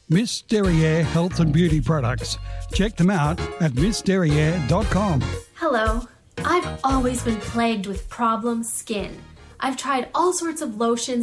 Miss Derriere Health and Beauty Products. Check them out at missderriere.com. Hello. I've always been plagued with problem skin. I've tried all sorts of lotions